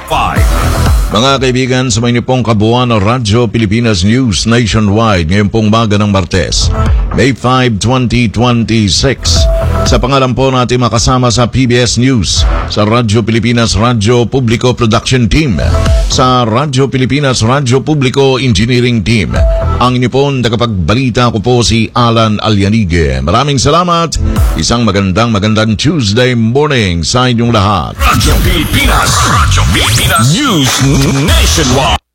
Mga kaibigan, sa inyo pong kabuuan ng Radyo Pilipinas News Nationwide ngayong pong umaga ng Martes, May 5, 2026. Sa pangalan po natin makasama sa PBS News, sa Radyo Pilipinas Radyo Publiko Production Team, sa Radyo Pilipinas Radyo Publiko Engineering Team. Ang inyo pong tagapagbalita ko po si Alan Alianige. Maraming salamat. Isang magandang Tuesday morning sa inyong lahat. Radyo Pilipinas News Nationwide.